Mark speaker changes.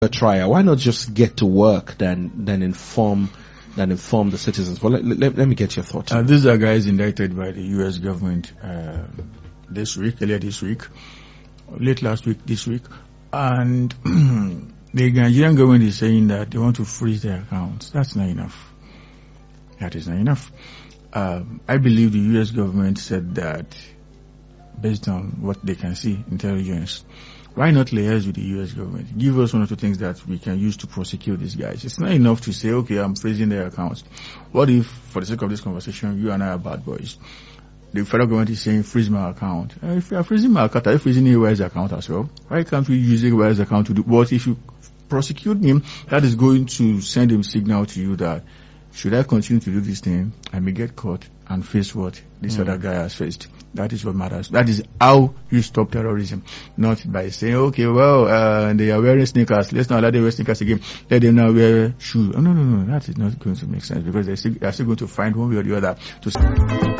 Speaker 1: a trial? Why not just get to work than inform the citizens? Well, let me get your thoughts.
Speaker 2: These are guys indicted by the U.S. government earlier this week, late last week, this week, and the Nigerian government is saying that they want to freeze their accounts. That's not enough. That is not enough. I believe the U.S. government said that based on what they can see, intelligence. Why not liaise with the U.S. government? Give us one or two things that we can use to prosecute these guys. It's not enough to say, okay, I'm freezing their accounts. What if, for the sake of this conversation, you and I are bad boys? The federal government is saying, freeze my account. If you are freezing my account, are you freezing AY's account as well? Why can't we use AY's account to do what? If you prosecute him, that is going to send a signal to you that should I continue to do this thing, I may get caught and face what this other guy has faced. That is what matters. That is how you stop terrorism. Not by saying, okay, well, they are wearing sneakers. Let's not let them wear sneakers again. Let them now wear shoes. Oh, no. That is not going to make sense because they're still going to find one way or the other to